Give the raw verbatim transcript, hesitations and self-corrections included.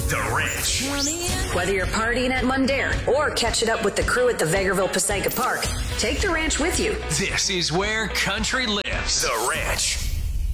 The Ranch. Whether you're partying at Mundair or catching up with the crew at the Vegreville Passaica Park, take the ranch with you. This is where country lives. The Ranch.